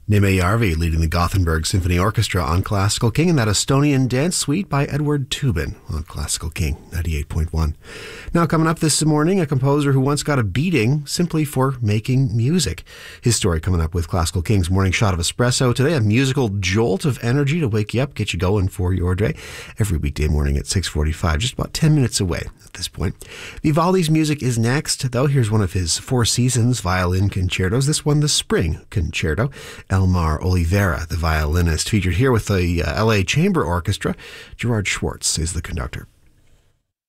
Nime Järvi leading the Gothenburg Symphony Orchestra on Classical King, and that Estonian dance suite by Edward Tubin on Classical King 98.1. Now coming up this morning, a composer who once got a beating simply for making music. His story coming up with Classical King's Morning Shot of Espresso today, a musical jolt of energy to wake you up, get you going for your day. Every weekday morning at 6:45, just about 10 minutes away at this point. Vivaldi's music is next, though. Here's one of his Four Seasons violin concertos. This one, the Spring Concerto. Elmar Oliveira, the violinist, featured here with the LA Chamber Orchestra. Gerard Schwartz is the conductor.